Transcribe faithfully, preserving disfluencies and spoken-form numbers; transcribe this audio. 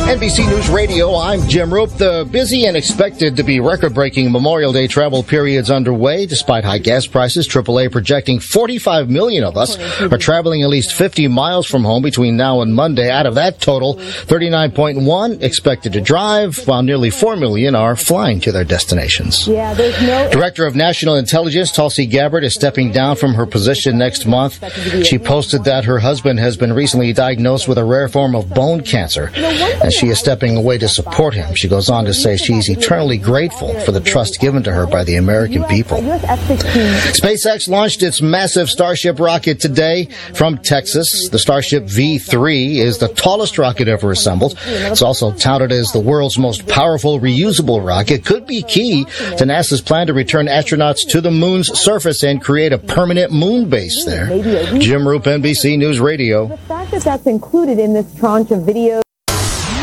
N B C News Radio, I'm Jim Roop. The busy and expected to be record-breaking Memorial Day travel period's underway. Despite high gas prices, triple A projecting forty-five million of us are traveling at least fifty miles from home between now and Monday. Out of that total, thirty-nine point one expected to drive, while nearly four million are flying to their destinations. Yeah, there's no... Director of National Intelligence, Tulsi Gabbard, is stepping down from her position next month. She posted that her husband has been recently diagnosed with a rare form of bone cancer, and she is stepping away to support him. She goes on to say she's eternally grateful for the trust given to her by the American people. SpaceX launched its massive Starship rocket today from Texas. The Starship V three is the tallest rocket ever assembled. It's also touted as the world's most powerful reusable rocket. Could be key to NASA's plan to return astronauts to the moon's surface and create a permanent moon base there. Jim Roop, N B C News Radio. The fact that that's included in this tranche of videos